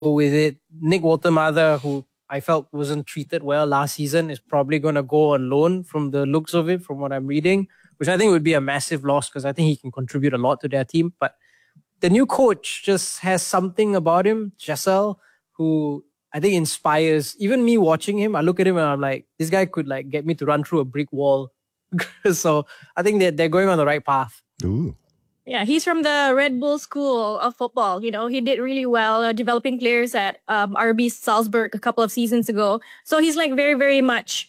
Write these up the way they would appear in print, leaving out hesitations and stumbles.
with it. Nick Woltermather, who I felt wasn't treated well last season, is probably going to go on loan from the looks of it, from what I'm reading, which I think would be a massive loss because I think he can contribute a lot to their team. But the new coach just has something about him, Jessel, who I think inspires even me watching him. I look at him and I'm like, this guy could like get me to run through a brick wall. So I think they're going on the right path. Ooh. Yeah, he's from the Red Bull School of Football. You know, he did really well developing players at RB Salzburg a couple of seasons ago. So he's like very, very much,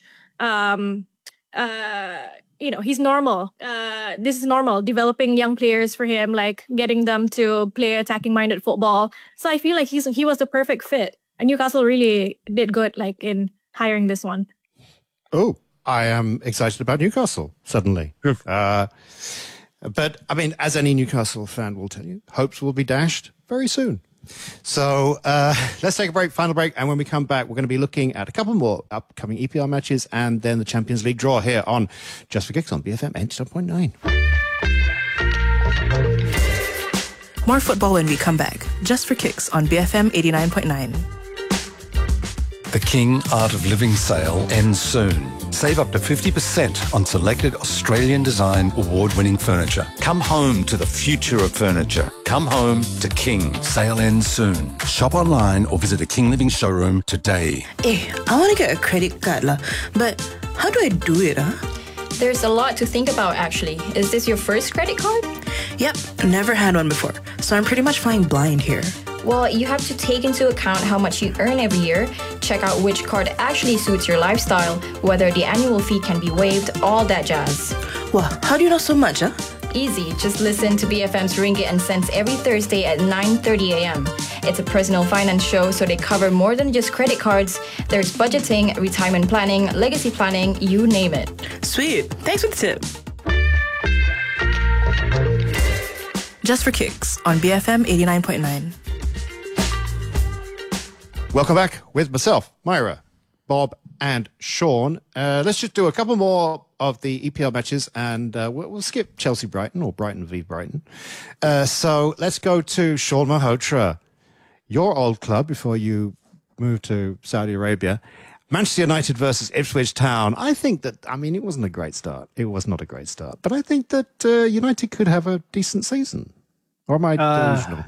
he's normal. This is normal, developing young players for him, like getting them to play attacking-minded football. So I feel like he was the perfect fit. And Newcastle really did good, like in hiring this one. Oh, I am excited about Newcastle suddenly. But, I mean, as any Newcastle fan will tell you, hopes will be dashed very soon. So let's take a break, final break. And when we come back, we're going to be looking at a couple more upcoming EPL matches and then the Champions League draw here on Just for Kicks on BFM 87.9. More football when we come back. Just for Kicks on BFM 89.9. The King Art of Living sale ends soon. Save up to 50% on selected Australian design award-winning furniture. Come home to the future of furniture. Come home to King. Sale ends soon. Shop online or visit a King Living showroom today. I want to get a credit card, but how do I do it, There's a lot to think about, actually. Is this your first credit card? Yep, never had one before, so I'm pretty much flying blind here. Well, you have to take into account how much you earn every year, check out which card actually suits your lifestyle, whether the annual fee can be waived, all that jazz. Wow, how do you know so much, Easy, just listen to BFM's Ringgit and Cents every Thursday at 9:30 a.m. It's a personal finance show, so they cover more than just credit cards. There's budgeting, retirement planning, legacy planning, you name it. Sweet, thanks for the tip. Just for Kicks on BFM 89.9. Welcome back with myself, Myra, Bob, and Sean. Let's just do a couple more of the EPL matches, and we'll skip Chelsea-Brighton or Brighton v Brighton. So let's go to Sean Malhotra, your old club before you moved to Saudi Arabia. Manchester United versus Ipswich Town. I think that, it wasn't a great start. It was not a great start. But I think that United could have a decent season. Or am I delusional?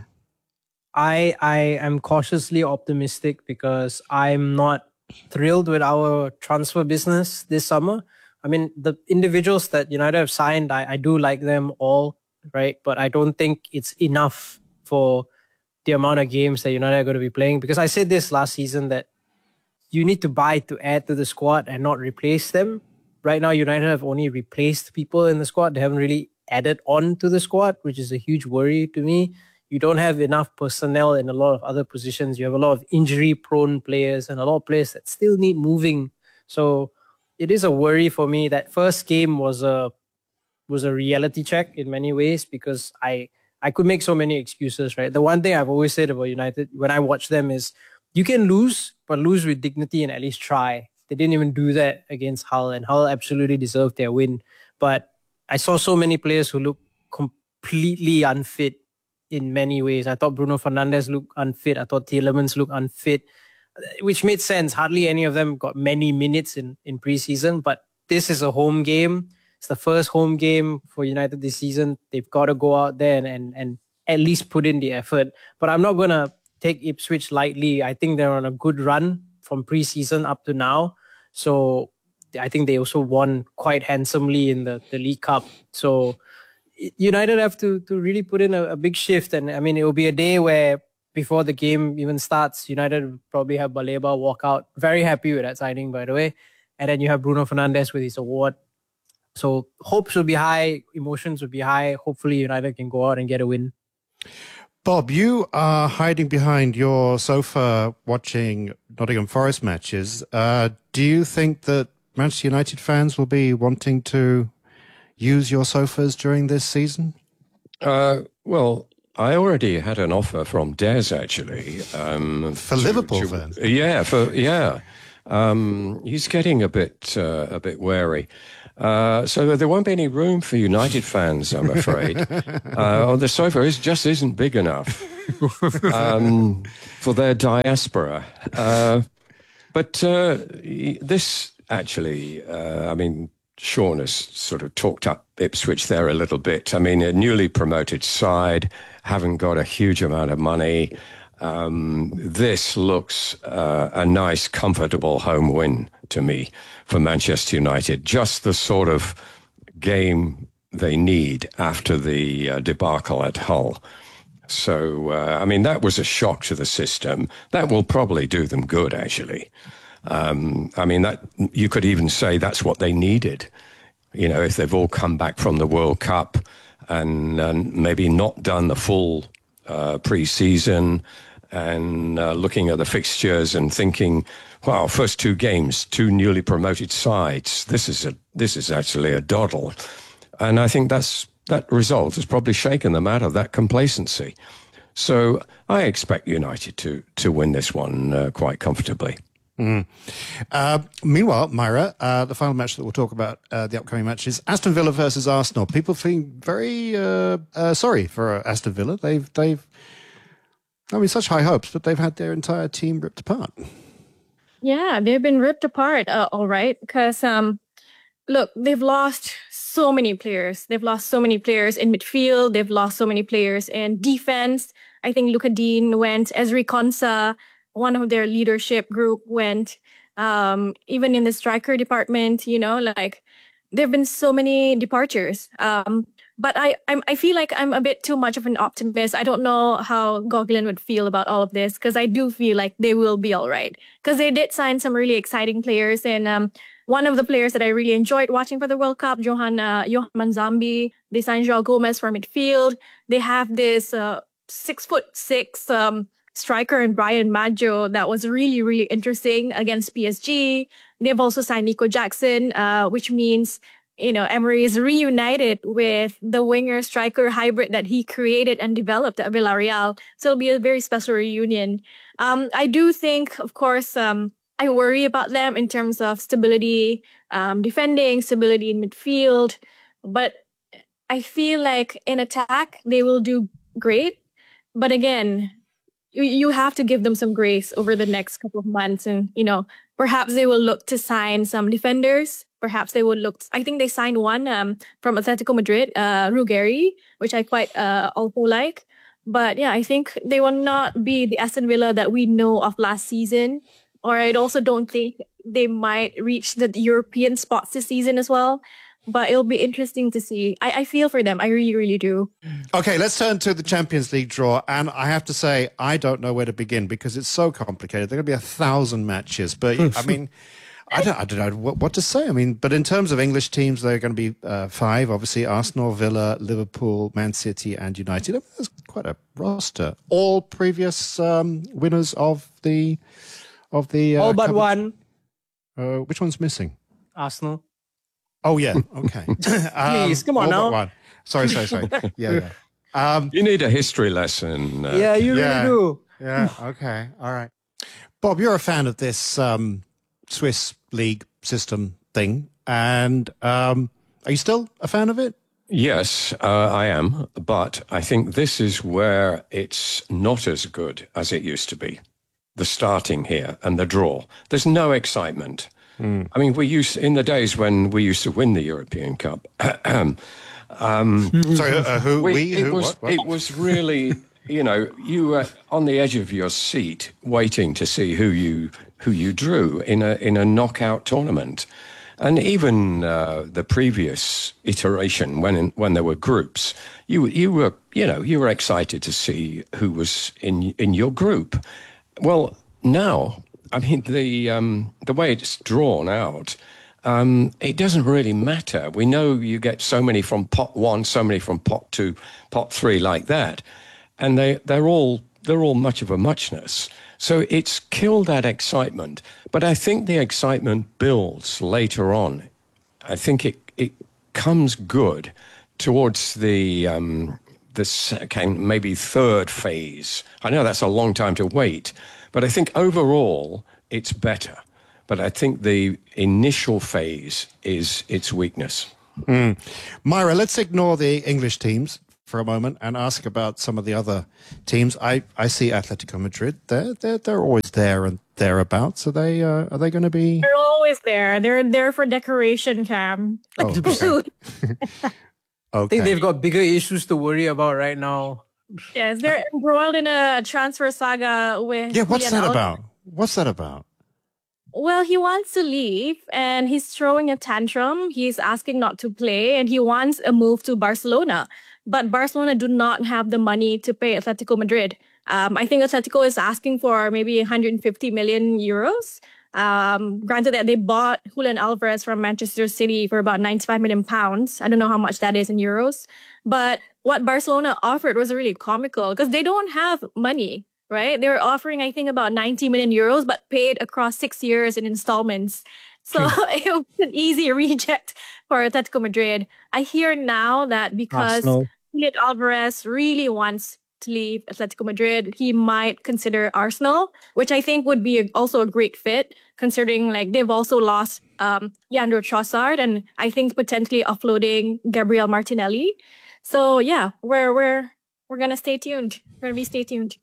I am cautiously optimistic because I'm not thrilled with our transfer business this summer. I mean, the individuals that United have signed, I do like them all, right? But I don't think it's enough for the amount of games that United are going to be playing. Because I said this last season that you need to buy to add to the squad and not replace them. Right now, United have only replaced people in the squad. They haven't really added on to the squad, which is a huge worry to me. You don't have enough personnel in a lot of other positions. You have a lot of injury-prone players and a lot of players that still need moving. So it is a worry for me. That first game was a reality check in many ways because I could make so many excuses, right? The one thing I've always said about United when I watch them is you can lose, but lose with dignity and at least try. They didn't even do that against Hull, and Hull absolutely deserved their win. But I saw so many players who looked completely unfit in many ways. I thought Bruno Fernandes looked unfit. I thought Tielemans looked unfit, which made sense. Hardly any of them got many minutes in preseason, but this is a home game. It's the first home game for United this season. They've got to go out there and at least put in the effort. But I'm not going to take Ipswich lightly. I think they're on a good run from preseason up to now. So I think they also won quite handsomely in the League Cup. So United have to really put in a big shift. And I mean, it will be a day where before the game even starts, United will probably have Baleba walk out. Very happy with that signing, by the way. And then you have Bruno Fernandes with his award. So hopes will be high, emotions will be high. Hopefully United can go out and get a win. Bob, you are hiding behind your sofa watching Nottingham Forest matches. Do you think that Manchester United fans will be wanting to use your sofas during this season? Well, I already had an offer from Des, actually. For Liverpool fans? Yeah, he's getting a bit wary. So there won't be any room for United fans, I'm afraid. The sofa just isn't big enough for their diaspora. But this actually, I mean, Sean has sort of talked up Ipswich there a little bit. I mean, a newly promoted side, haven't got a huge amount of money. This looks a nice, comfortable home win to me for Manchester United. Just the sort of game they need after the debacle at Hull. So, I mean, that was a shock to the system. That will probably do them good, actually. I mean, that you could even say that's what they needed. You know, if they've all come back from the World Cup and maybe not done the full pre-season and looking at the fixtures and thinking, wow, first two games, two newly promoted sides. This is actually a doddle. And I think that result has probably shaken them out of that complacency. So I expect United to win this one quite comfortably. Mm. Meanwhile, Myra, the final match that we'll talk about, the upcoming match, is Aston Villa versus Arsenal. People feeling very sorry for Aston Villa. They've, I mean, such high hopes, but they've had their entire team ripped apart. Yeah, they've been ripped apart, all right, because look, they've lost so many players. They've lost so many players in midfield. They've lost so many players in defense. I think Luca Dean went, Ezri Konsa, one of their leadership group went, even in the striker department, you know, like there have been so many departures. But I feel like I'm a bit too much of an optimist. I don't know how Goglin would feel about all of this, because I do feel like they will be all right, because they did sign some really exciting players. And one of the players that I really enjoyed watching for the World Cup, Johan Manzambi, they signed João Gomes for midfield. They have this 6'6" striker in Brian Maggio that was really, really interesting against PSG. They've also signed Nico Jackson, which means, you know, Emery is reunited with the winger striker hybrid that he created and developed at Villarreal. So it'll be a very special reunion. I do think, of course, I worry about them in terms of stability, defending, stability in midfield. But I feel like in attack, they will do great. But again, you have to give them some grace over the next couple of months. And, you know, perhaps they will look to sign some defenders. Perhaps they would look, I think they signed one from Atletico Madrid, Ruggeri, which I quite also like. But yeah, I think they will not be the Aston Villa that we know of last season. Or I also don't think they might reach the European spots this season as well. But it'll be interesting to see. I feel for them. I really, really do. Okay, let's turn to the Champions League draw. And I have to say, I don't know where to begin because it's so complicated. There are going to be 1,000 matches. But, I mean, I don't know what to say. I mean, but in terms of English teams, there are going to be 5, obviously. Arsenal, Villa, Liverpool, Man City and United. That's quite a roster. All previous winners of the all but one. Which one's missing? Arsenal. Oh, yeah. Okay. Please, come on now. One. Sorry. Yeah. You need a history lesson. Yeah, you really do. Yeah, okay. All right. Bob, you're a fan of this Swiss league system thing. And are you still a fan of it? Yes, I am. But I think this is where it's not as good as it used to be. The starting here and the draw. There's no excitement. I mean, in the days when we used to win the European Cup. Sorry, who? It was really, you know, you were on the edge of your seat, waiting to see who you drew in a knockout tournament, and even the previous iteration when there were groups, you were excited to see who was in your group. Well, now. I mean, the way it's drawn out, it doesn't really matter. We know you get so many from pot 1, so many from pot 2, pot 3, like that, and they're all much of a muchness. So it's killed that excitement. But I think the excitement builds later on. I think it comes good towards the second, maybe third phase. I know that's a long time to wait. But I think overall, it's better. But I think the initial phase is its weakness. Myra, let's ignore the English teams for a moment and ask about some of the other teams. I see Atletico Madrid. They're always there and thereabouts. Are they going to be? They're always there. They're there for decoration, Cam. Oh, okay. I think they've got bigger issues to worry about right now. Yes, they're embroiled in a transfer saga with. Yeah, what's that about? What's that about? Well, he wants to leave and he's throwing a tantrum. He's asking not to play and he wants a move to Barcelona. But Barcelona do not have the money to pay Atletico Madrid. I think Atletico is asking for maybe 150 million euros. Granted that they bought Julian Alvarez from Manchester City for about 95 million pounds. I don't know how much that is in euros. But what Barcelona offered was really comical because they don't have money. Right? They were offering, I think, about 90 million euros, but paid across 6 years in installments. So it was an easy reject for Atletico Madrid. I hear now that because Julian Alvarez really wants to leave Atletico Madrid, he might consider Arsenal, which I think would be also a great fit, considering like they've also lost Leandro Trossard and I think potentially offloading Gabriel Martinelli. So yeah, we're gonna stay tuned. We're gonna be stay tuned.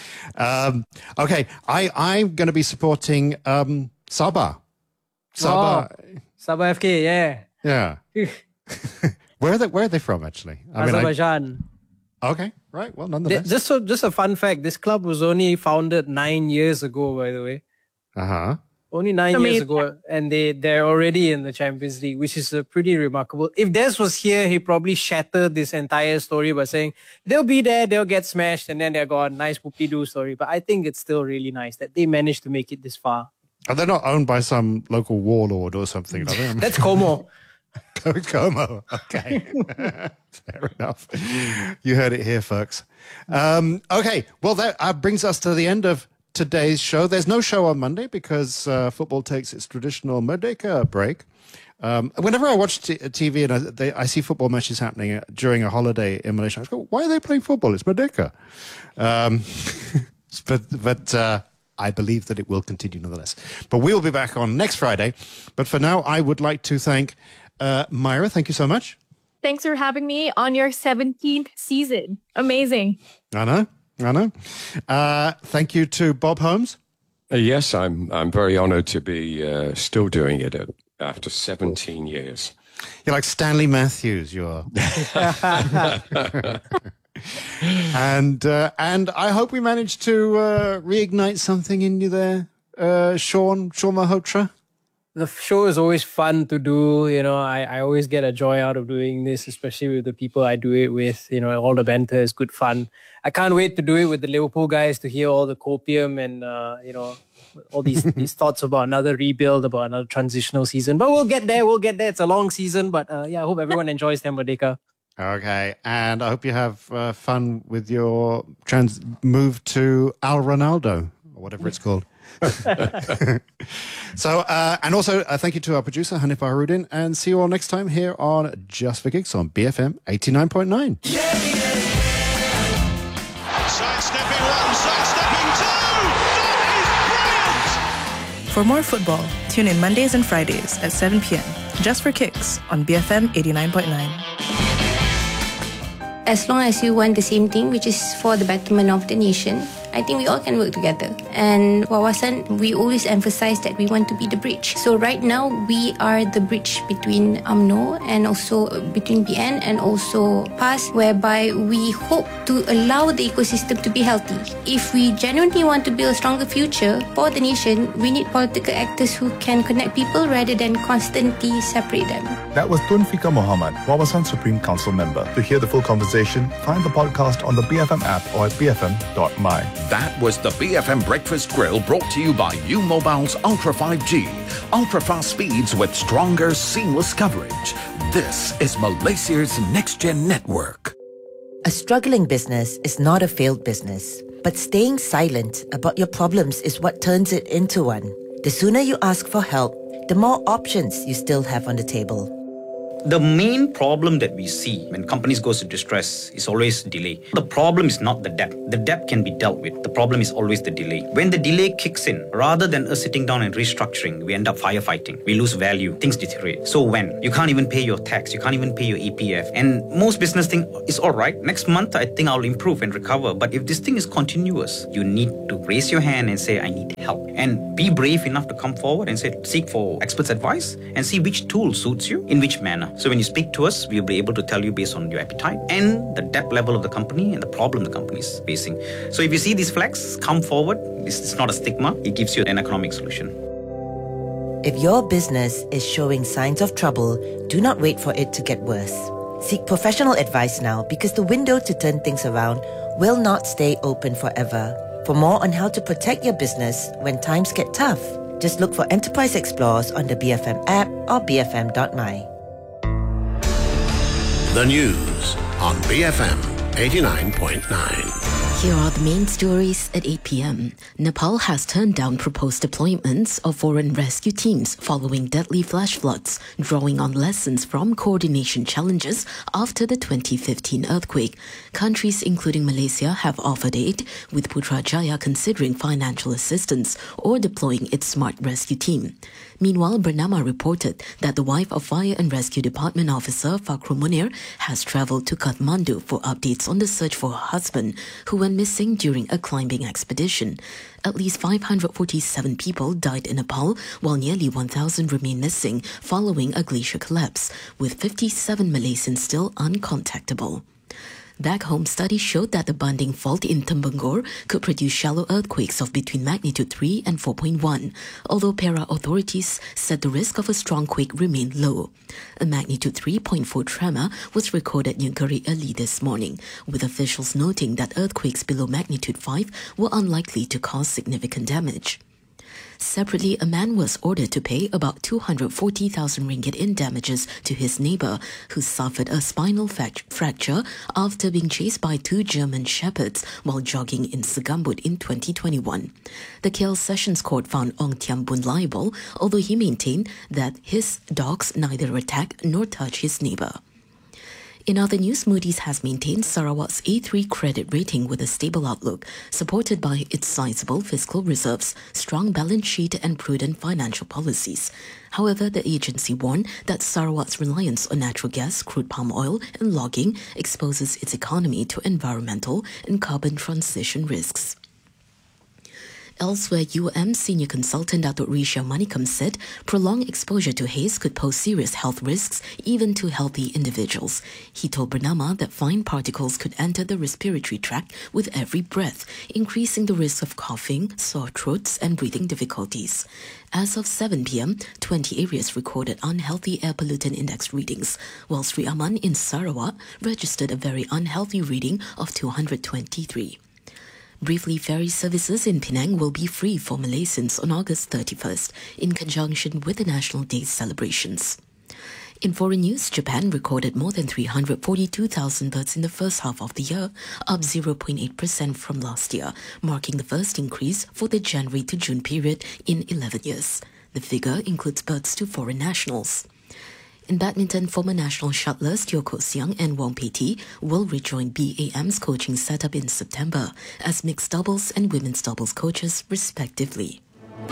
Okay, I'm going to be supporting Sabah. Sabah FK, yeah. Where are they from actually? Azerbaijan. Okay, right. Well, nonetheless, just a fun fact: this club was only founded 9 years ago. By the way. Only 9 years ago, and they're already in the Champions League, which is pretty remarkable. If Des was here, he probably shattered this entire story by saying they'll be there, they'll get smashed, and then they're gone. Nice whoopie-doo story. But I think it's still really nice that they managed to make it this far. Are they not owned by some local warlord or something like that? That's Como. Como. Okay. Fair enough. You heard it here, folks. Okay. Well, that brings us to the end of today's show. There's no show on Monday because football takes its traditional Merdeka break. Whenever I watch TV and I see football matches happening during a holiday in Malaysia, I go, why are they playing football? It's Merdeka. But I believe that it will continue nonetheless. But we'll be back on next Friday. But for now, I would like to thank Myra. Thank you so much. Thanks for having me on your 17th season. Amazing. I know. Thank you to Bob Holmes. Yes, I'm very honoured to be still doing it after 17 years. You're like Stanley Matthews, you are. And I hope we managed to reignite something in you there, Sean Malhotra. The show is always fun to do. You know, I always get a joy out of doing this, especially with the people I do it with. You know, all the banter is good fun. I can't wait to do it with the Liverpool guys to hear all the copium and, all these thoughts about another rebuild, about another transitional season. But we'll get there. It's a long season. But I hope everyone enjoys them, Merdeka. Okay. And I hope you have fun with your move to Al Ronaldo, or whatever it's called. So, and also thank you to our producer, Hanif Harudin, and see you all next time here on Just for Gigs on BFM 89.9. Sidestepping one, sidestepping two! That is brilliant! For more football, tune in Mondays and Fridays at 7 p.m. Just for Kicks on BFM 89.9. As long as you want the same thing, which is for the betterment of the nation, I think we all can work together. And Wawasan, we always emphasize that we want to be the bridge. So right now, we are the bridge between UMNO and also between BN and also PAS, whereby we hope to allow the ecosystem to be healthy. If we genuinely want to build a stronger future for the nation, we need political actors who can connect people rather than constantly separate them. That was Tun Fika Muhammad, Wawasan Supreme Council member. To hear the full conversation, find the podcast on the BFM app or at bfm.my. That was the BFM Breakfast Grill, brought to you by U-Mobile's Ultra 5G. Ultra-fast speeds with stronger, seamless coverage. This is Malaysia's next-gen network. A struggling business is not a failed business, but staying silent about your problems is what turns it into one. The sooner you ask for help, the more options you still have on the table. The main problem that we see when companies go into distress is always delay. The problem is not the debt. The debt can be dealt with. The problem is always the delay. When the delay kicks in, rather than us sitting down and restructuring, we end up firefighting. We lose value. Things deteriorate. So when you can't even pay your tax, you can't even pay your EPF, and most business think it's all right. Next month, I think I'll improve and recover. But if this thing is continuous, you need to raise your hand and say, I need help. And be brave enough to come forward and say, seek for experts' advice and see which tool suits you in which manner. So when you speak to us, we'll be able to tell you based on your appetite and the debt level of the company and the problem the company is facing. So if you see these flags, come forward. It's not a stigma. It gives you an economic solution. If your business is showing signs of trouble, do not wait for it to get worse. Seek professional advice now because the window to turn things around will not stay open forever. For more on how to protect your business when times get tough, just look for Enterprise Explorers on the BFM app or bfm.my. The news on BFM 89.9. Here are the main stories at 8 p.m. Nepal has turned down proposed deployments of foreign rescue teams following deadly flash floods, drawing on lessons from coordination challenges after the 2015 earthquake. Countries including Malaysia have offered aid, with Putrajaya considering financial assistance or deploying its smart rescue team. Meanwhile, Bernama reported that the wife of Fire and Rescue Department officer Fakhru Munir has travelled to Kathmandu for updates on the search for her husband, who went missing during a climbing expedition. At least 547 people died in Nepal, while nearly 1,000 remain missing following a glacier collapse, with 57 Malaysians still uncontactable. Back home, studies showed that the Banding Fault in Tembangor could produce shallow earthquakes of between magnitude 3 and 4.1, although Perak authorities said the risk of a strong quake remained low. A magnitude 3.4 tremor was recorded near Guri early this morning, with officials noting that earthquakes below magnitude 5 were unlikely to cause significant damage. Separately, a man was ordered to pay about 240,000 ringgit in damages to his neighbour, who suffered a spinal fracture after being chased by two German shepherds while jogging in Segambut in 2021. The KL Sessions Court found Ong Tiam Boon liable, although he maintained that his dogs neither attacked nor touched his neighbour. In other news, Moody's has maintained Sarawak's A3 credit rating with a stable outlook, supported by its sizable fiscal reserves, strong balance sheet and prudent financial policies. However, the agency warned that Sarawak's reliance on natural gas, crude palm oil and logging exposes its economy to environmental and carbon transition risks. Elsewhere, UM senior consultant Datuk Risha Manikam said prolonged exposure to haze could pose serious health risks even to healthy individuals. He told Bernama that fine particles could enter the respiratory tract with every breath, increasing the risk of coughing, sore throats and breathing difficulties. As of 7 p.m, 20 areas recorded unhealthy air pollutant index readings, while Sri Aman in Sarawak registered a very unhealthy reading of 223. Briefly, ferry services in Penang will be free for Malaysians on August 31st, in conjunction with the National Day celebrations. In foreign news, Japan recorded more than 342,000 births in the first half of the year, up 0.8% from last year, marking the first increase for the January to June period in 11 years. The figure includes births to foreign nationals. In badminton, former national shuttlers Teo Koh Siang and Wong Pei Ti will rejoin BAM's coaching setup in September as mixed doubles and women's doubles coaches, respectively.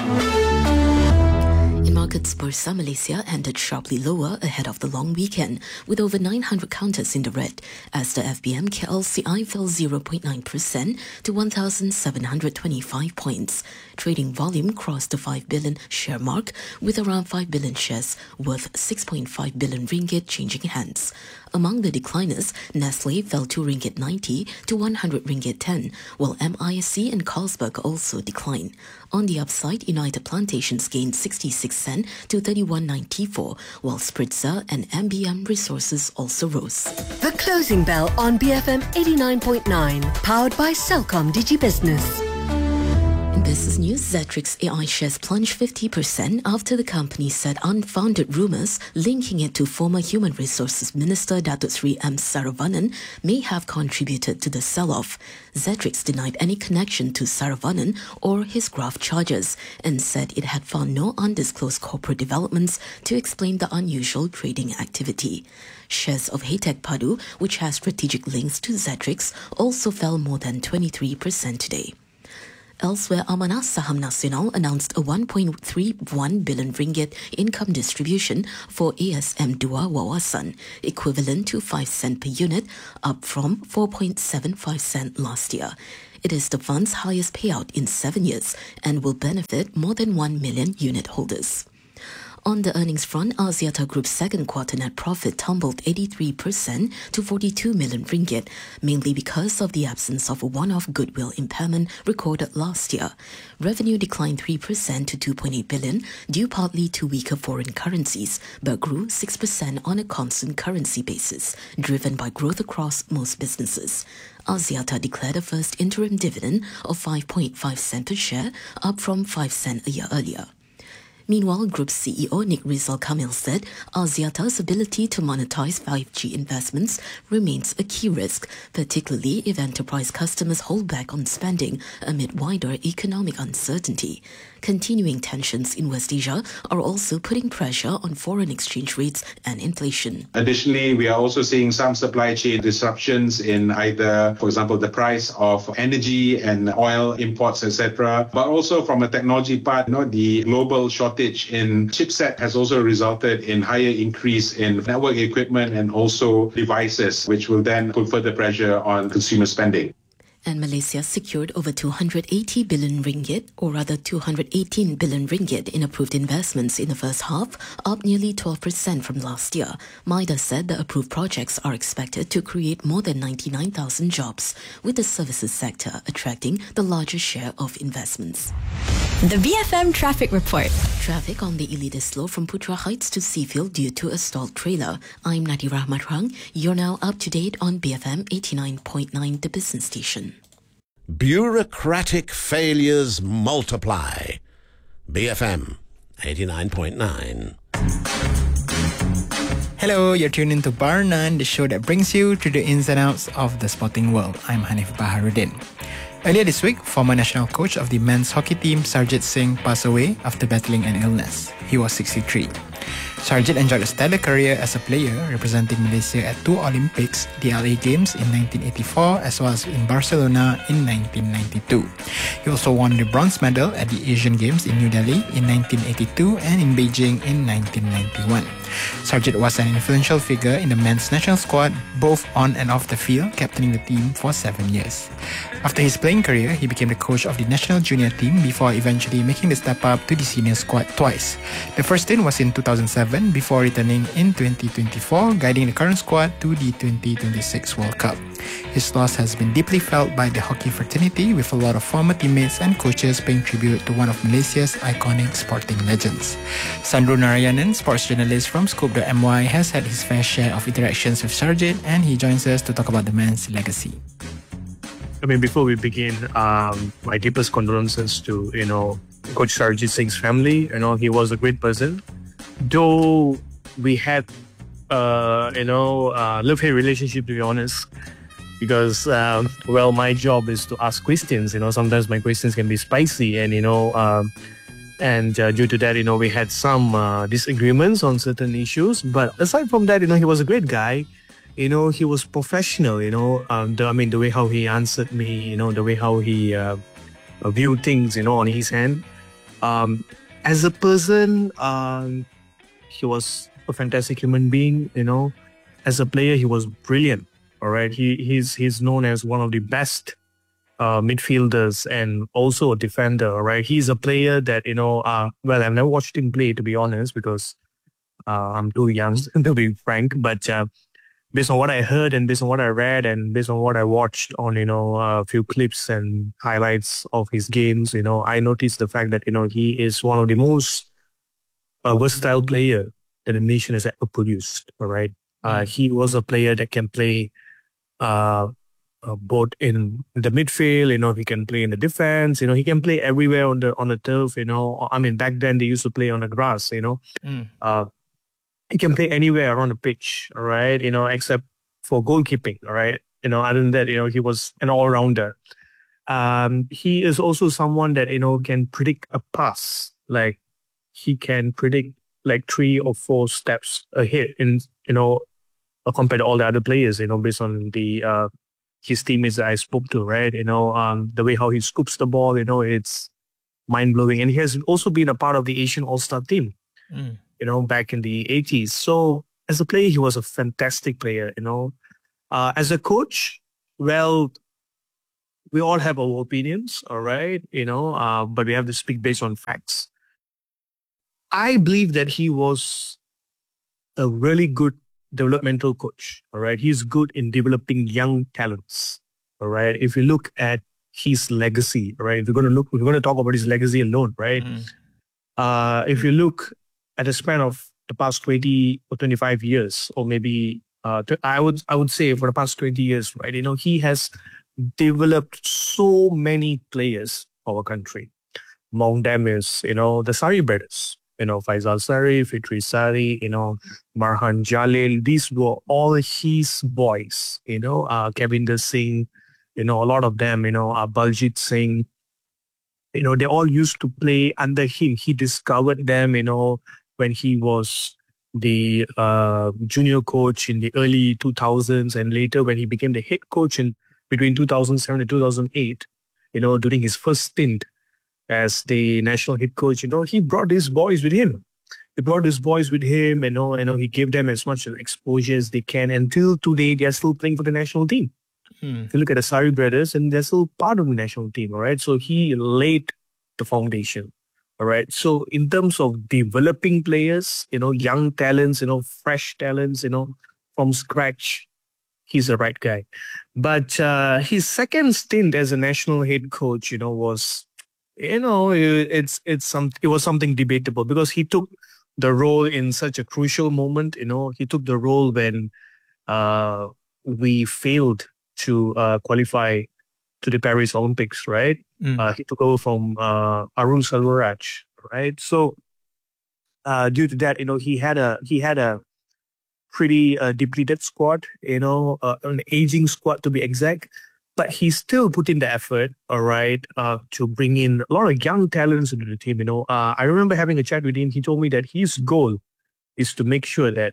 In markets, Bursa Malaysia ended sharply lower ahead of the long weekend, with over 900 counters in the red, as the FBM KLCI fell 0.9% to 1,725 points. Trading volume crossed the 5 billion share mark, with around 5 billion shares worth 6.5 billion ringgit changing hands. Among the decliners, Nestle fell 2 ringgit 90 to 100 ringgit 10, while MISC and Carlsberg also declined. On the upside, United Plantations gained 66 cents to 31.94, while Spritzer and MBM Resources also rose. The Closing Bell on BFM 89.9, powered by Celcom DigiBusiness. business news, Xatrix AI shares plunged 50% after the company said unfounded rumours linking it to former Human Resources Minister Datuk Sri M. Saravanan may have contributed to the sell-off. Xatrix denied any connection to Saravanan or his graft charges and said it had found no undisclosed corporate developments to explain the unusual trading activity. Shares of Hitech Padu, which has strategic links to Xatrix, also fell more than 23% today. Elsewhere, Amanah Saham Nasional announced a 1.31 billion ringgit income distribution for ASM Dua Wawasan, equivalent to 5 cent per unit, up from 4.75 cent last year. It is the fund's highest payout in 7 years and will benefit more than 1 million unit holders. On the earnings front, Axiata Group's second quarter net profit tumbled 83% to 42 million ringgit, mainly because of the absence of a one-off goodwill impairment recorded last year. Revenue declined 3% to 2.8 billion, due partly to weaker foreign currencies, but grew 6% on a constant currency basis, driven by growth across most businesses. Axiata declared a first interim dividend of 5.5 cent per share, up from 5 cent a year earlier. Meanwhile, Group CEO Nick Rizal Kamil said Axiata's ability to monetize 5G investments remains a key risk, particularly if enterprise customers hold back on spending amid wider economic uncertainty. Continuing tensions in West Asia are also putting pressure on foreign exchange rates and inflation. Additionally, we are also seeing some supply chain disruptions in either, for example, the price of energy and oil imports, etc. But also from a technology part, the global shortage in chipset has also resulted in higher increase in network equipment and also devices, which will then put further pressure on consumer spending. And Malaysia secured over 280 billion ringgit, or rather 218 billion ringgit in approved investments in the first half, up nearly 12% from last year. Midas said the approved projects are expected to create more than 99,000 jobs, with the services sector attracting the largest share of investments. The BFM Traffic Report. Traffic on the Elite is slow from Putra Heights to Seafield due to a stalled trailer. I'm Nadira Matrang. You're now up to date on BFM 89.9, the business station. Bureaucratic failures multiply. BFM 89.9. Hello, you're tuned into Bar None, the show that brings you through the ins and outs of the sporting world. I'm Hanif Baharuddin. Earlier this week, former national coach of the men's hockey team Sarjit Singh passed away after battling an illness. He was 63. Sarjit enjoyed a stellar career as a player, representing Malaysia at 2 Olympics, the LA Games in 1984 as well as in Barcelona in 1992. He also won the bronze medal at the Asian Games in New Delhi in 1982 and in Beijing in 1991. Sarjit was an influential figure in the men's national squad, both on and off the field, captaining the team for 7 years. After his playing career, he became the coach of the national junior team before eventually making the step up to the senior squad twice. The first stint was in 2007 before returning in 2024, guiding the current squad to the 2026 World Cup. His loss has been deeply felt by the hockey fraternity, with a lot of former teammates and coaches paying tribute to one of Malaysia's iconic sporting legends. Sandro Narayanan, sports journalist from Scoop.my, has had his fair share of interactions with Sarjit, and he joins us to talk about the man's legacy. Before we begin, my deepest condolences to, Coach Sarjit Singh's family. He was a great person. Though we had, love-hate relationship, to be honest, because, my job is to ask questions. Sometimes my questions can be spicy, and, due to that, we had some disagreements on certain issues. But aside from that, he was a great guy. He was professional, the way how he answered me, the way how he viewed things, on his hand. As a person, he was a fantastic human being, As a player, he was brilliant, all right? He's known as one of the best midfielders and also a defender, all right? He's a player that, I've never watched him play, to be honest, because I'm too young to be frank, but based on what I heard and based on what I read and based on what I watched on, a few clips and highlights of his games, I noticed the fact that, he is one of the most versatile player that the nation has ever produced, all right? He was a player that can play both in the midfield. He can play in the defense. He can play everywhere on the turf. I mean, back then they used to play on the grass. He can play anywhere around the pitch. All right, except for goalkeeping. All right, other than that, he was an all-rounder. He is also someone that can predict a pass. Like he can predict like 3 or 4 steps ahead in compared to all the other players. Based on the his teammates that I spoke to, right? The way how he scoops the ball, it's mind-blowing. And he has also been a part of the Asian All-Star team, back in the 80s. So as a player, he was a fantastic player, As a coach, well, we all have our opinions, all right? But we have to speak based on facts. I believe that he was a really good developmental coach, all right? He's good in developing young talents, all right? If you look at his legacy, right? We're going to talk about his legacy alone, right? If you look at the span of the past 20 or 25 years, or maybe I would say for the past 20 years, right? He has developed so many players for our country. Among them is, the Sari brothers. Faisal Sari, Fitri Sari, Marhan Jalil. These were all his boys, Kavinder Singh, a lot of them, Baljit Singh. They all used to play under him. He discovered them, when he was the junior coach in the early 2000s, and later when he became the head coach between 2007 and 2008, during his first stint as the national head coach, he brought his boys with him. He he gave them as much exposure as they can. Until today, they're still playing for the national team. If you look at the Sari brothers, and they're still part of the national team, all right? So he laid the foundation, all right? So in terms of developing players, young talents, fresh talents, from scratch, he's the right guy. But his second stint as a national head coach, was... it was something debatable, because he took the role in such a crucial moment. He took the role when we failed to qualify to the Paris Olympics, right? He took over from Arun Selvaraj, right? So due to that, he had a pretty depleted squad, an aging squad to be exact. But he still put in the effort, all right, to bring in a lot of young talents into the team. I remember having a chat with him. He told me that his goal is to make sure that,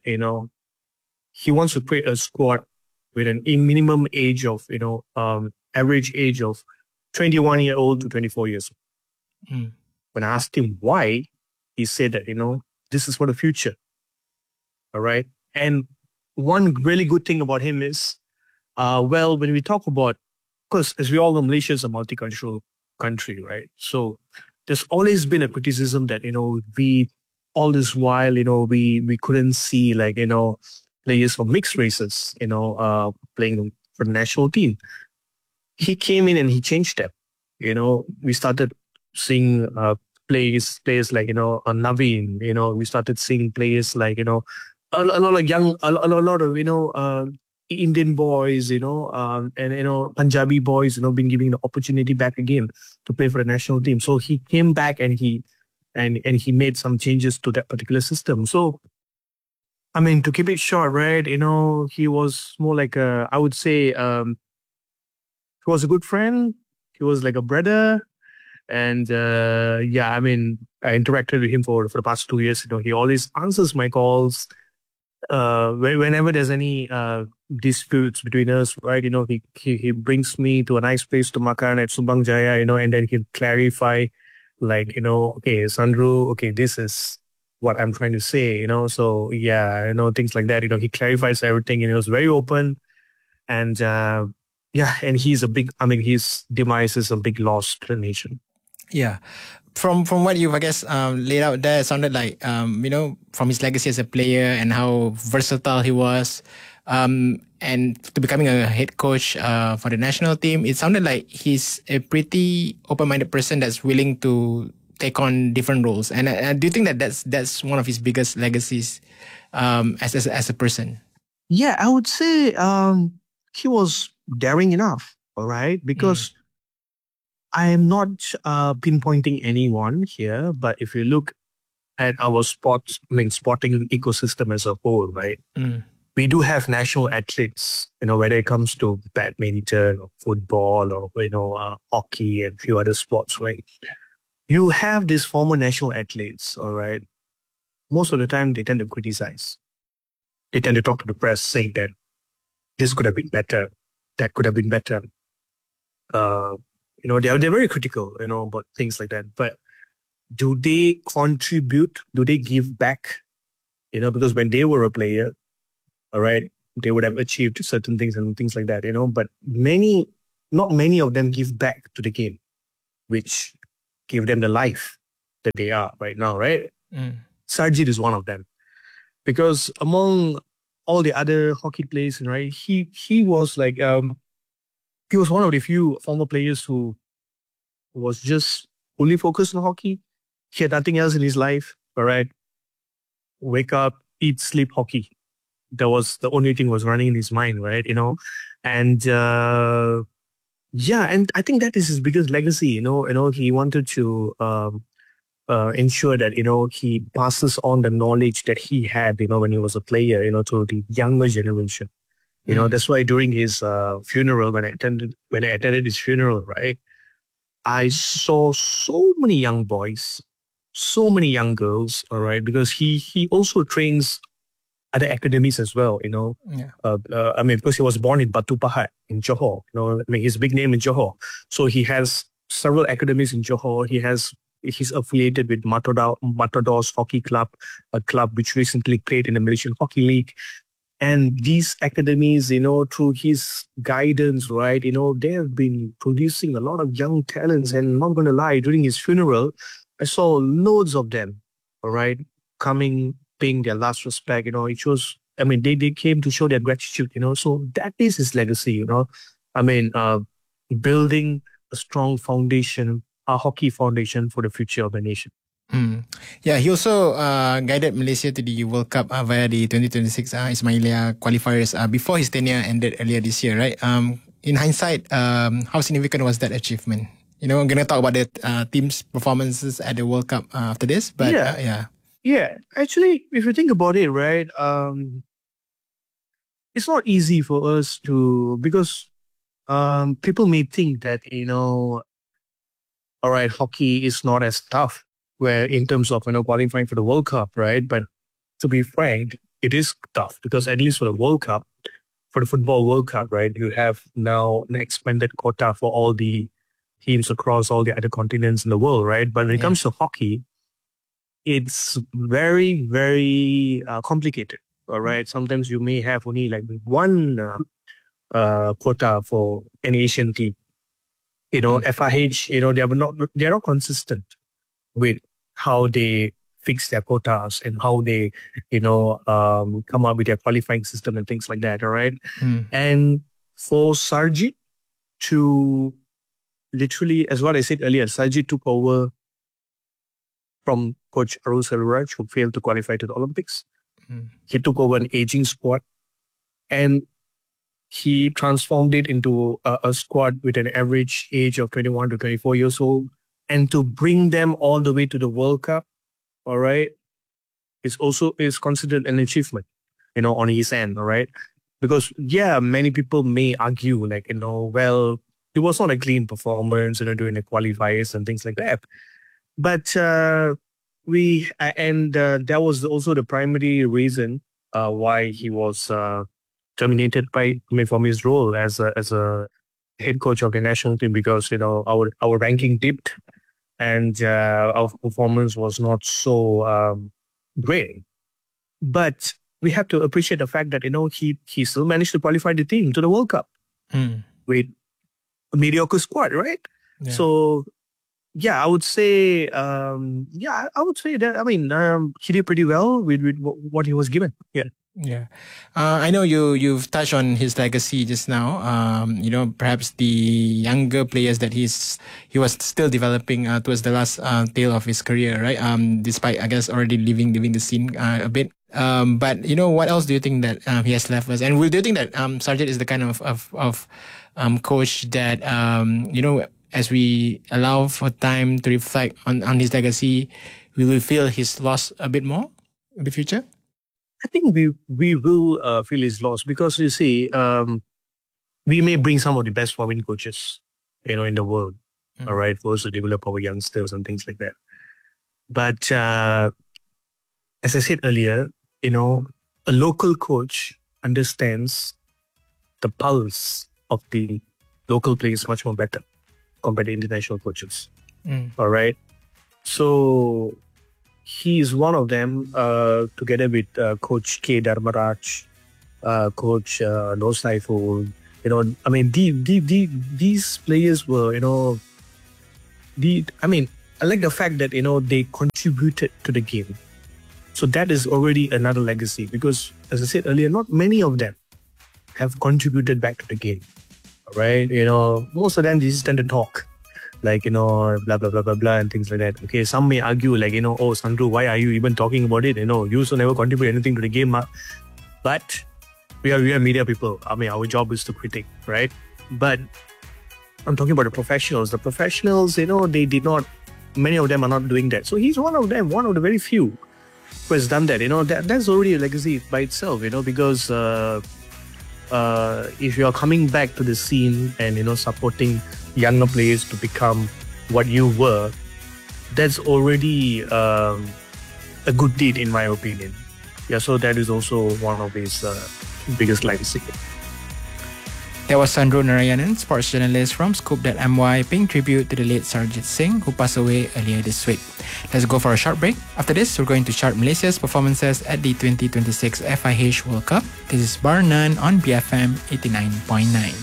he wants to create a squad with a minimum age of, average age of 21-year-old to 24 years old. When I asked him why, he said that, this is for the future. All right. And one really good thing about him is, when we talk about, because as we all know, Malaysia is a multicultural country, right? So there's always been a criticism that, we, all this while, we couldn't see players from mixed races, playing for the national team. He came in and he changed that. We started seeing players like, Naveen, we started seeing players like, a lot of Indian boys, and Punjabi boys, being given the opportunity back again to play for the national team. So he came back and he made some changes to that particular system. So, I mean, to keep it short, right? He was more like I would say, he was a good friend. He was like a brother, and I mean, I interacted with him for the past 2 years. He always answers my calls. Whenever there's any disputes between us, right, he brings me to a nice place to makan at Subang Jaya, and then he'll clarify, like, okay, Sandro, okay, this is what I'm trying to say, so yeah, things like that. He clarifies everything, and he was very open, and and his demise is a big loss to the nation. Yeah. From what you've, I guess, laid out there, it sounded like, from his legacy as a player and how versatile he was, and to becoming a head coach for the national team, it sounded like he's a pretty open-minded person that's willing to take on different roles. And do you think that that's one of his biggest legacies as a person? Yeah, I would say he was daring enough, all right? Because I am not pinpointing anyone here, but if you look at our sporting ecosystem as a whole, right? We do have national athletes, whether it comes to badminton or football or, hockey and a few other sports, right? You have these former national athletes, all right? Most of the time, they tend to criticize. They tend to talk to the press saying that this could have been better, that could have been better. They're very critical, about things like that. But do they contribute? Do they give back? Because when they were a player, all right, they would have achieved certain things and things like that, But not many of them give back to the game, which gave them the life that they are right now, right? Sarjit is one of them. Because among all the other hockey players, right, he was like, he was one of the few former players who was just fully focused on hockey. He had nothing else in his life, all right? Wake up, eat, sleep, hockey. That was the only thing was running in his mind, right? And and I think that is his biggest legacy. He wanted to ensure that he passes on the knowledge that he had, when he was a player, to the younger generation. That's why during his funeral, when I attended his funeral, right, I saw so many young boys, so many young girls, all right, because he also trains other academies as well, because he was born in Batu Pahat in Johor, he's a big name in Johor. So he has several academies in Johor. He's affiliated with Matadors Hockey Club, a club which recently played in the Malaysian Hockey League. And these academies, through his guidance, right, they have been producing a lot of young talents. And I'm not going to lie, during his funeral, I saw loads of them, all right, coming, paying their last respect, it shows, they came to show their gratitude, so that is his legacy, building a strong foundation, a hockey foundation for the future of the nation. Yeah, he also guided Malaysia to the World Cup via the 2026 Ismailia qualifiers before his tenure ended earlier this year, right? In hindsight, how significant was that achievement? I'm going to talk about the team's performances at the World Cup after this, but Yeah, actually, if you think about it, right, it's not easy for us to, because people may think that, all right, hockey is not as tough where in terms of, qualifying for the World Cup, right? But to be frank, it is tough because at least for the World Cup, for the Football World Cup, right, you have now an expanded quota for all the teams across all the other continents in the world, right? But when it comes to hockey, it's very, very complicated, all right? Sometimes you may have only like one quota for an Asian team. FIH, they're not consistent with how they fix their quotas and how they, come up with their qualifying system and things like that, all right? And for Sarjit to literally, as what I said earlier, Sarjit took over from Coach Arul Selvaraj, who failed to qualify to the Olympics. He took over an aging squad and he transformed it into a squad with an average age of 21 to 24 years old. And to bring them all the way to the World Cup, all right, is considered an achievement, on his end, all right? Because, many people may argue, like, well, it was not a clean performance, during the qualifiers and things like that. But that was also the primary reason why he was terminated from his role as a head coach of the national team, because our ranking dipped and our performance was not so great. But we have to appreciate the fact that he still managed to qualify the team to the World Cup with a mediocre squad, right? So I would say that he did pretty well with what he was given. I know you've touched on his legacy just now. Perhaps the younger players that he was still developing towards the last tail of his career, right? Despite, I guess, already leaving the scene a bit. But what else do you think that he has left us? And do you think that Sarjit is the kind of coach that, as we allow for time to reflect on his legacy, we will feel his loss a bit more in the future? I think we will feel his loss because you see, we may bring some of the best foreign coaches, in the world, all right, for us to develop our youngsters and things like that. But as I said earlier, a local coach understands the pulse of the local players much more better compared to international coaches. All right. So he is one of them, together with Coach K. Dharmaraj, Coach No Saiful. These players were, I like the fact that, they contributed to the game. So that is already another legacy because, as I said earlier, not many of them have contributed back to the game. All right. Most of them, they just tend to talk. Blah, blah, blah, blah, blah, and things like that. Okay, some may argue oh, Sandru, why are you even talking about it? You also never contribute anything to the game. But we are media people. Our job is to critique, right? But I'm talking about the professionals. The professionals, they did not, many of them are not doing that. So he's one of them, one of the very few who has done that. That's already a legacy by itself, because if you are coming back to the scene and, supporting younger players to become what you were, that's already a good deed in my opinion. Yeah, so that is also one of his biggest legacy. That was Sandro Narayanan, sports journalist from Scoop.my, paying tribute to the late Sarjit Singh, who passed away earlier this week. Let's go for a short break. After this, we're going to chart Malaysia's performances at the 2026 FIH World Cup. This is Bar None on BFM 89.9.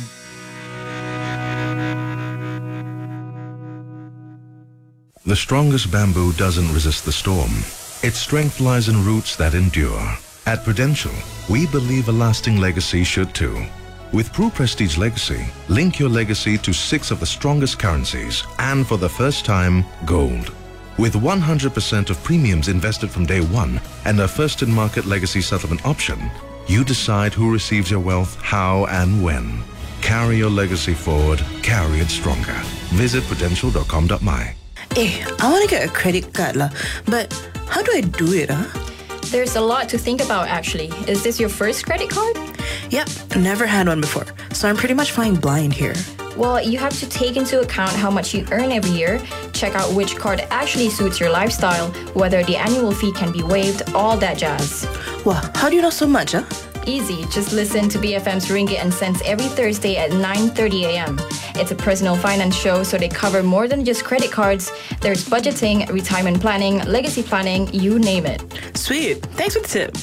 The strongest bamboo doesn't resist the storm. Its strength lies in roots that endure. At Prudential, we believe a lasting legacy should too. With Pru Prestige Legacy, link your legacy to 6 of the strongest currencies and for the first time, gold. With 100% of premiums invested from day one and a first-in-market legacy settlement option, you decide who receives your wealth, how and when. Carry your legacy forward, carry it stronger. Visit prudential.com.my. I want to get a credit card but how do I do it? There's a lot to think about actually. Is this your first credit card? Yep, never had one before, so I'm pretty much flying blind here. Well, you have to take into account how much you earn every year, check out which card actually suits your lifestyle, whether the annual fee can be waived, all that jazz. Wow, how do you know so much, Easy, just listen to BFM's Ringgit and Cents every Thursday at 9:30 a.m. It's a personal finance show, so they cover more than just credit cards. There's budgeting, retirement planning, legacy planning, you name it. Sweet, thanks for the tip.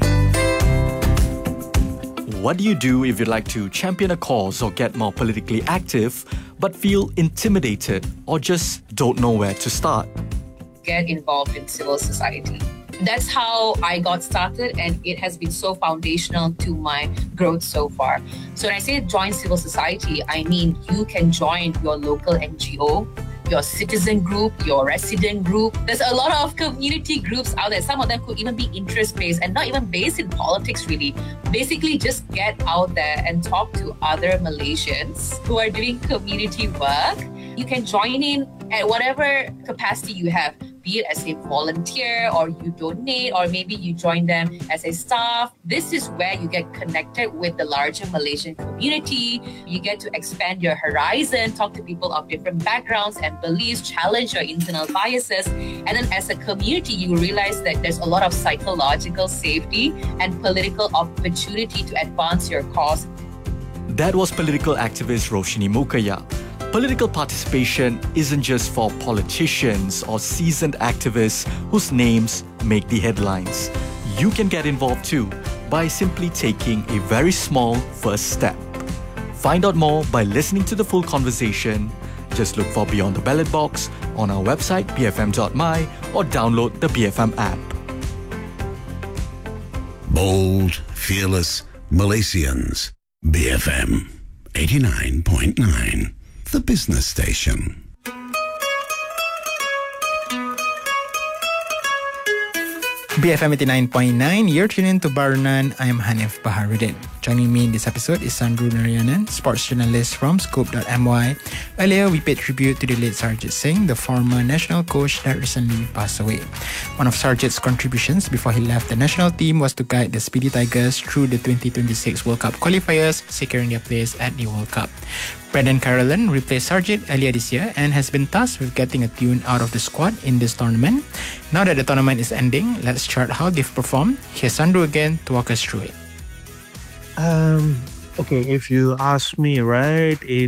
What do you do if you'd like to champion a cause or get more politically active, but feel intimidated or just don't know where to start? Get involved in civil society. That's how I got started, and it has been so foundational to my growth so far. So when I say join civil society, I mean you can join your local NGO, your citizen group, your resident group. There's a lot of community groups out there. Some of them could even be interest-based and not even based in politics, really. Basically, just get out there and talk to other Malaysians who are doing community work. You can join in at whatever capacity you have, be it as a volunteer or you donate or maybe you join them as a staff. This is where you get connected with the larger Malaysian community. You get to expand your horizon, talk to people of different backgrounds and beliefs, challenge your internal biases. And then as a community, you realize that there's a lot of psychological safety and political opportunity to advance your cause. That was political activist Roshni Mukaya. Political participation isn't just for politicians or seasoned activists whose names make the headlines. You can get involved too by simply taking a very small first step. Find out more by listening to the full conversation. Just look for Beyond the Ballot Box on our website bfm.my or download the BFM app. Bold, fearless Malaysians. BFM 89.9. The business station. BFM 89.9, you're tuning in to Bar None. I'm Hanif Baharuddin. Joining me in this episode is Sandru Narayanan, sports journalist from Scope.my. Earlier, we paid tribute to the late Sarjit Singh, the former national coach that recently passed away. One of Sarjit's contributions before he left the national team was to guide the Speedy Tigers through the 2026 World Cup qualifiers, securing their place at the World Cup. Brendan Carolan replaced Sarjit earlier this year and has been tasked with getting a tune out of the squad in this tournament. Now that the tournament is ending, let's chart how they've performed. Here's Sandru again to walk us through it. Okay, if you ask me, right, the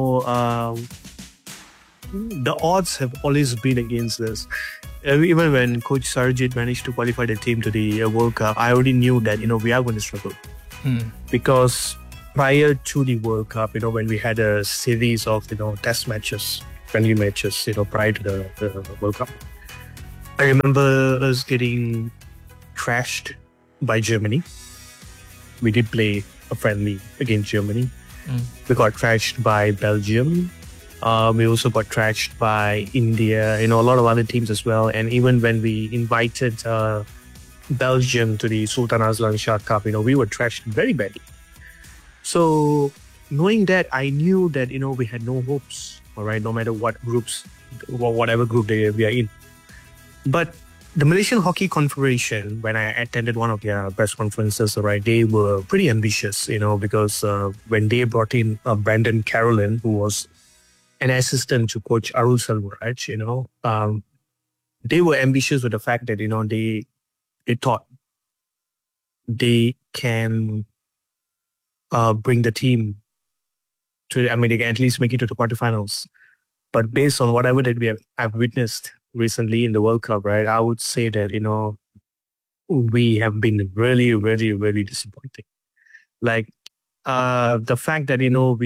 odds have always been against this. Even when Coach Sarjit managed to qualify the team to the World Cup, I already knew that, we are going to struggle. Because prior to the World Cup, when we had a series of, test matches, friendly matches, prior to the World Cup, I remember us getting trashed by Germany. We did play a friendly against Germany. We got trashed by Belgium. We also got trashed by India, a lot of other teams as well. And even when we invited Belgium to the Sultan Azlan Shah Cup, we were trashed very badly. So knowing that, I knew that, we had no hopes, all right, no matter what groups, whatever group we are in. But the Malaysian Hockey Confederation, when I attended one of their press conferences, all right, they were pretty ambitious, because when they brought in Brendan Carolan, who was an assistant to Coach Arul Selvaraj, they were ambitious with the fact that, they thought they can bring the team to, they can at least make it to the quarterfinals. But based on whatever that I've witnessed recently in the World Cup, right, I would say that, we have been really, really, really disappointing. Like, the fact that,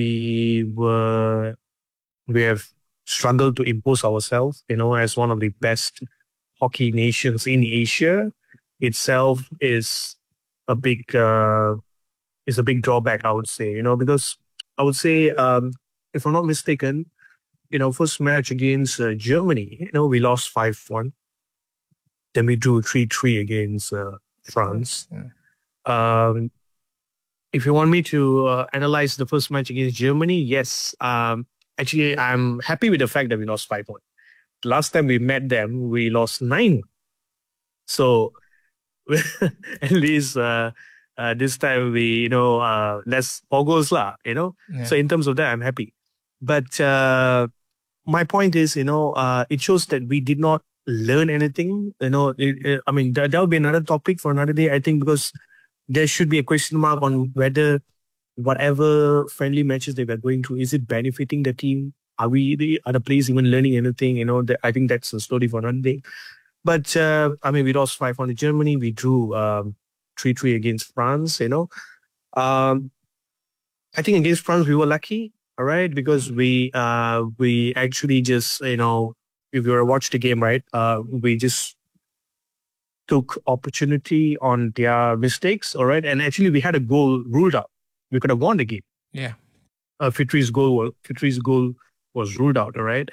we have struggled to impose ourselves, as one of the best hockey nations in Asia itself is a big drawback, I would say, because I would say, if I'm not mistaken, first match against Germany, we lost 5-1. Then we drew 3-3 against France. If you want me to analyze the first match against Germany, yes. Actually, I'm happy with the fact that we lost 5-1. Last time we met them, we lost 9-1. So, at least this time we, less goals lah, Yeah. So in terms of that, I'm happy. But my point is, it shows that we did not learn anything. That'll be another topic for another day, I think, because there should be a question mark on whether whatever friendly matches they were going through, is it benefiting the team? Are the players even learning anything? I think that's a story for another day. But, we lost 5-1 to Germany. We drew 3-3 against France, I think against France, we were lucky. All right, because we actually just, if you were to watch the game, right, we just took opportunity on their mistakes, all right, and actually we had a goal ruled out. We could have won the game. Yeah. Fitri's goal was ruled out, all right.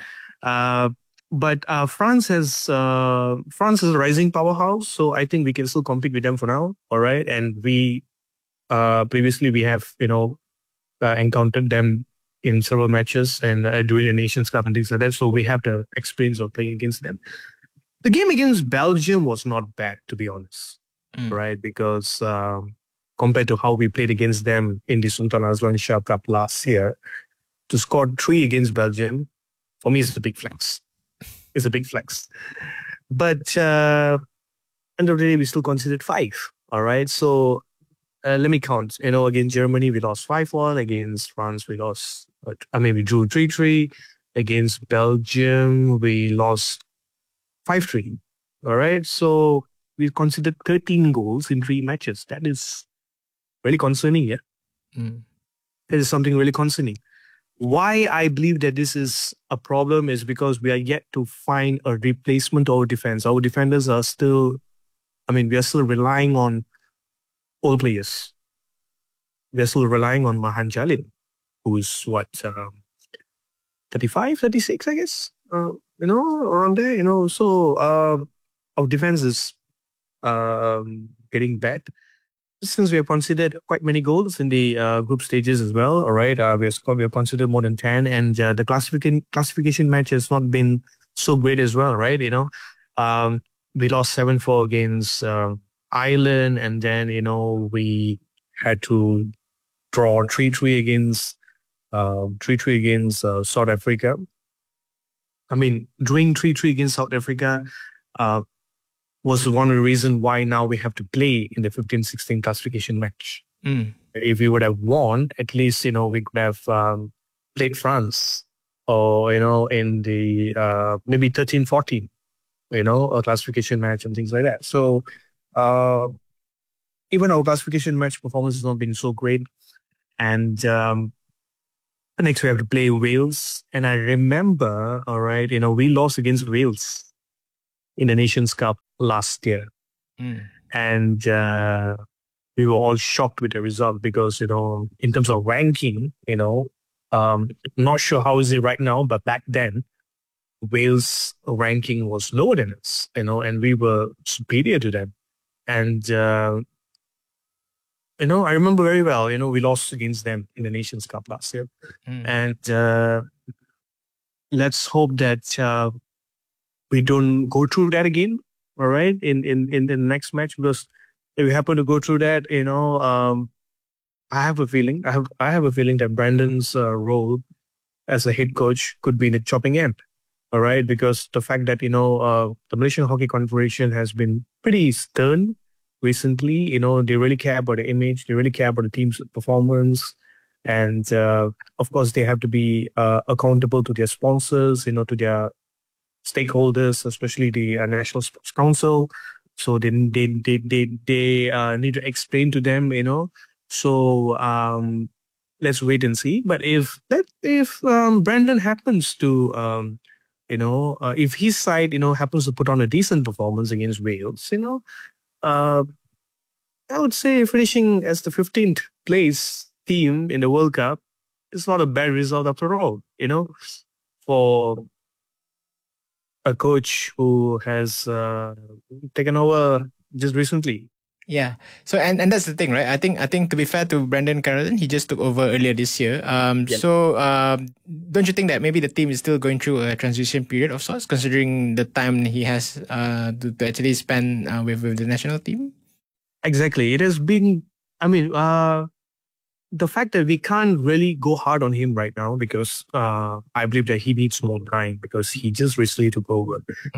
But France is a rising powerhouse, so I think we can still compete with them for now, all right. And we previously we have encountered them in several matches and during the Nations Cup and things like that. So we have the experience of playing against them. The game against Belgium was not bad, to be honest, right? Because compared to how we played against them in the Sultan Azlan Shah Cup last year, to score 3 against Belgium, for me, it's a big flex. It's a big flex. But end of the day, we still considered 5, all right? So let me count. Against Germany, we lost 5-1. Against France, we lost... we drew 3-3. Against Belgium, we lost 5-3. All right? So we considered 13 goals in 3 matches. That is really concerning, yeah? That is something really concerning. Why I believe that this is a problem is because we are yet to find a replacement to our defense. Our defenders are still... we are still relying on old players. We are still relying on Mahan Jalil, who's 35, 36, I guess. Around there, So our defense is getting bad. since we have considered quite many goals in the group stages as well, all right, we have considered more than 10, and the classification match has not been so great as well, right? We lost 7-4 against Ireland, and then, we had to draw 3-3 against South Africa. I mean, drawing 3-3 against South Africa was one of the reasons why now we have to play in the 15-16 classification match. If we would have won, at least, we could have played France, or, in the maybe 13-14, a classification match and things like that. So even our classification match performance has not been so great. And next we have to play Wales. And I remember, all right, we lost against Wales in the Nations Cup last year. And we were all shocked with the result because, in terms of ranking, not sure how is it right now, but back then, Wales' ranking was lower than us, and we were superior to them. And, I remember very well, we lost against them in the Nations Cup last year. And let's hope that we don't go through that again, all right, in the next match, because if we happen to go through that, I have a feeling that Brandon's role as a head coach could be in the chopping end, all right, because the fact that, the Malaysian Hockey Confederation has been pretty stern recently. They really care about the image, they really care about the team's performance, and of course they have to be accountable to their sponsors, to their stakeholders, especially the National Sports Council. So they need to explain to them, So let's wait and see. But if Brandon happens to, if his side, happens to put on a decent performance against Wales, I would say finishing as the 15th place team in the World Cup is not a bad result after all, for a coach who has taken over just recently. Yeah. So and that's the thing, right? I think to be fair to Brandon Carlton, he just took over earlier this year. So don't you think that maybe the team is still going through a transition period of sorts, considering the time he has to actually spend with the national team? Exactly. It has been. I mean, the fact that we can't really go hard on him right now because I believe that he needs more time because he just recently took over.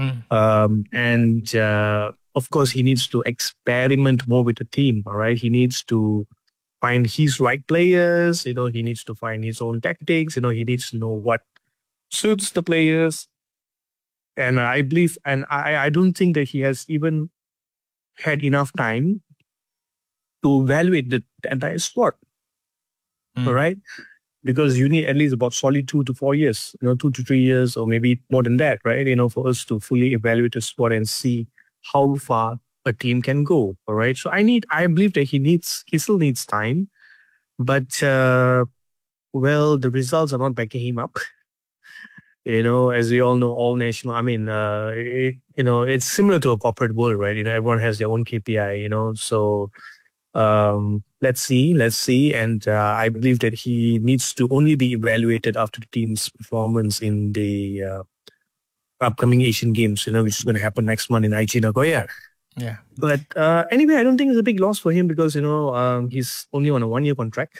And of course, he needs to experiment more with the team, all right? He needs to find his right players, he needs to find his own tactics, he needs to know what suits the players. And I believe, and I don't think that he has even had enough time to evaluate the entire squad. All right, because you need at least about solid 2 to 4 years, 2 to 3 years, or maybe more than that, right? For us to fully evaluate the squad and see how far a team can go. All right, so I believe that he still needs time, but the results are not backing him up. As we all know, all national. I mean, it's similar to a corporate world, right? Everyone has their own KPI. So. Let's see. And I believe that he needs to only be evaluated after the team's performance in the upcoming Asian Games, which is going to happen next month in Aichi, Nagoya. Yeah. But anyway, I don't think it's a big loss for him because, he's only on a 1-year contract.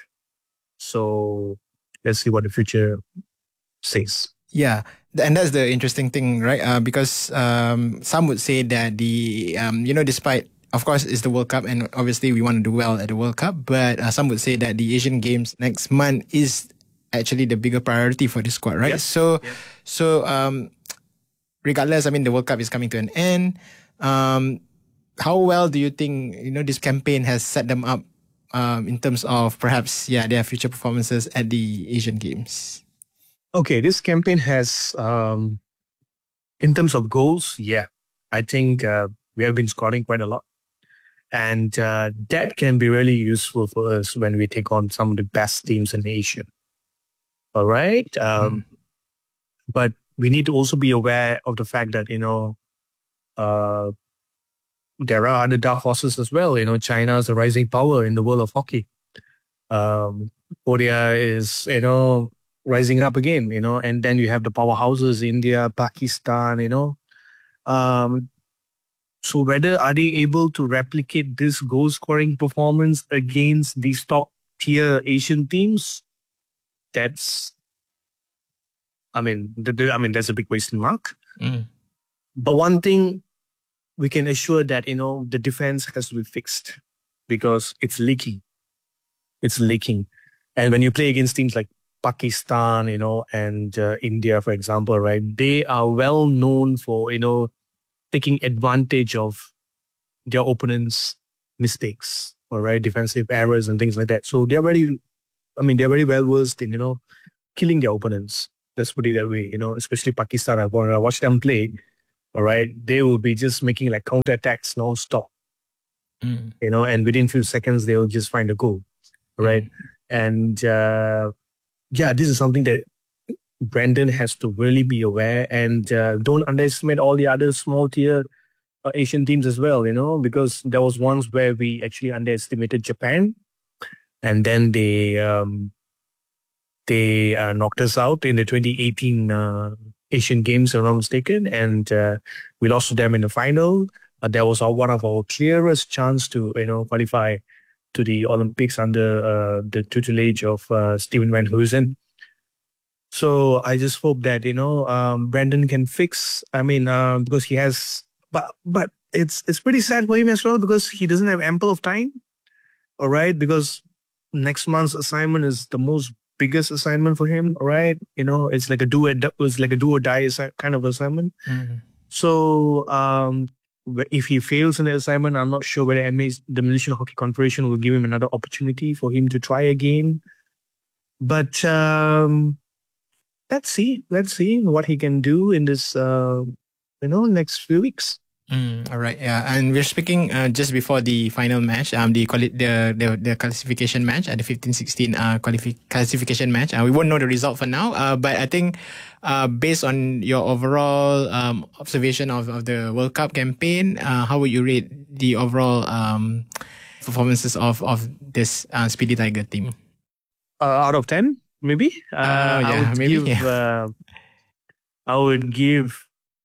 So let's see what the future says. Yeah. And that's the interesting thing, right? Because some would say that despite, of course, it's the World Cup, and obviously we want to do well at the World Cup. But some would say that the Asian Games next month is actually the bigger priority for the squad, right? Yes. So, regardless, I mean, the World Cup is coming to an end. How well do you think this campaign has set them up in terms of perhaps their future performances at the Asian Games? Okay, this campaign has, in terms of goals, I think we have been scoring quite a lot. And that can be really useful for us when we take on some of the best teams in Asia. All right? But we need to also be aware of the fact that, there are other dark horses as well. China is a rising power in the world of hockey. Korea is, rising up again, and then you have the powerhouses, India, Pakistan, So whether are they able to replicate this goal-scoring performance against these top-tier Asian teams? That's a big question mark. But one thing we can assure that, the defense has to be fixed because it's leaking. It's leaking. And when you play against teams like Pakistan, and India, for example, right, they are well known for, taking advantage of their opponents' mistakes, all right, defensive errors and things like that. So they're very well versed in, killing their opponents. Let's put it that way, especially Pakistan. I watch them play, all right, they will be just making like counterattacks non-stop, and within a few seconds, they'll just find a goal, right? And this is something that Brandon has to really be aware, and don't underestimate all the other small tier Asian teams as well, because there was once where we actually underestimated Japan, and then they knocked us out in the 2018 Asian Games, if I'm not mistaken, and we lost to them in the final. That was one of our clearest chance to qualify to the Olympics under the tutelage of Steven Van Hoosen. So I just hope that Brandon can fix. Because he has, but it's pretty sad for him as well because he doesn't have ample of time. All right, because next month's assignment is the biggest assignment for him. All right, it's like a do or die kind of assignment. So if he fails in the assignment, I'm not sure whether the Malaysian Hockey Confederation will give him another opportunity for him to try again. But let's see what he can do in this next few weeks. All right, yeah, and we're speaking just before the final match, the classification match, the 15-16 classification match. We won't know the result for now, but I think based on your overall observation of the World Cup campaign, how would you rate the overall performances of this Speedy Tiger team? Out of 10, maybe. I would give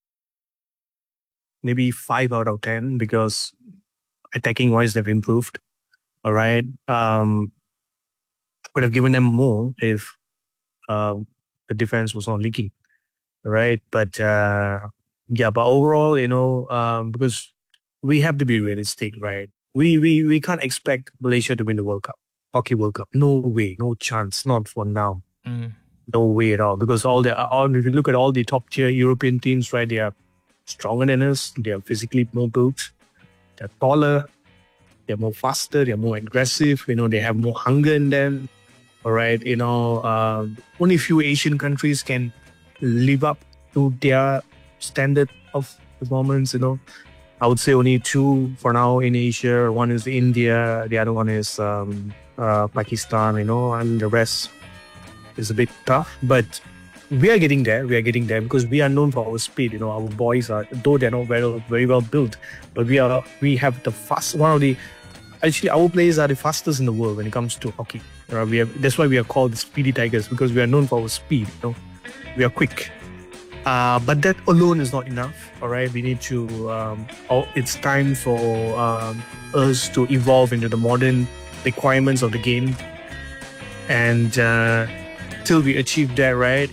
maybe 5 out of 10 because attacking wise they've improved. All right. Could have given them more if the defense was not leaking. All right. But but overall, because we have to be realistic, right? We can't expect Malaysia to win the World Cup, Hockey World Cup. No way, no chance, not for now. No way at all. Because if you look at all the top tier European teams, right, they are stronger than us, they are physically more built, they're taller, they're more faster, they're more aggressive, they have more hunger in them. All right, only few Asian countries can live up to their standard of performance, I would say only 2 for now in Asia. One is India, the other one is Pakistan, and the rest is a bit tough, but we are getting there because we are known for our speed. Our boys are, though they're not very well built, but we have the fast, our players are the fastest in the world when it comes to hockey. That's why we are called the Speedy Tigers, because we are known for our speed. We are quick. But that alone is not enough. All right, we need to. It's time for us to evolve into the modern requirements of the game, and till we achieve that, right?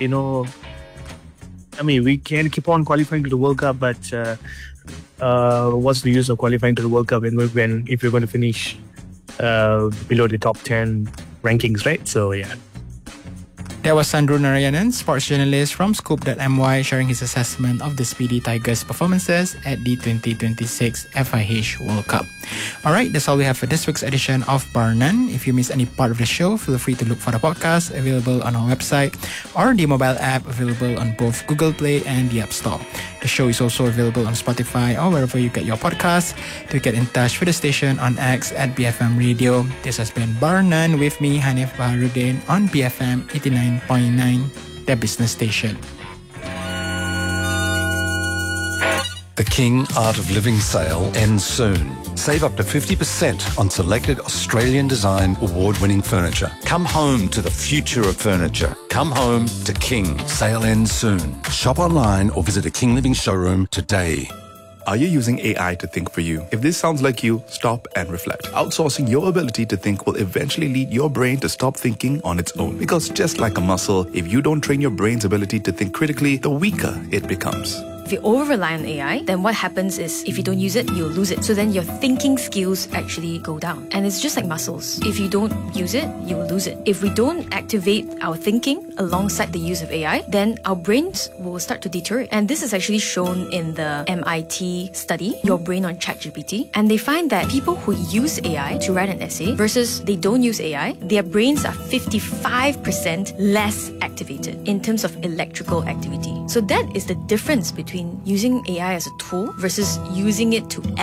We can keep on qualifying to the World Cup, but what's the use of qualifying to the World Cup if you're going to finish below the top 10 rankings, right? So yeah. That was Sandro Narayanan, sports journalist from Scoop.my, sharing his assessment of the Speedy Tigers' performances at the 2026 FIH World Cup. Alright, that's all we have for this week's edition of Bar None. If you miss any part of the show, feel free to look for the podcast available on our website or the mobile app available on both Google Play and the App Store. The show is also available on Spotify or wherever you get your podcasts. To get in touch with the station on X at BFM Radio. This has been Bar None with me, Hanif Baharuddin, on BFM 89.9, the business station. The King Art of Living sale ends soon. Save up to 50% on selected Australian design award-winning furniture. Come home to the future of furniture. Come home to King. Sale ends soon. Shop online or visit a King Living showroom today. Are you using AI to think for you? If this sounds like you, stop and reflect. Outsourcing your ability to think will eventually lead your brain to stop thinking on its own. Because just like a muscle, if you don't train your brain's ability to think critically, the weaker it becomes. If you over-rely on AI, then what happens is if you don't use it, you'll lose it. So then your thinking skills actually go down. And it's just like muscles. If you don't use it, you will lose it. If we don't activate our thinking alongside the use of AI, then our brains will start to deteriorate. And this is actually shown in the MIT study, Your Brain on ChatGPT. And they find that people who use AI to write an essay versus they don't use AI, their brains are 55% less activated in terms of electrical activity. So that is the difference between using AI as a tool versus using it to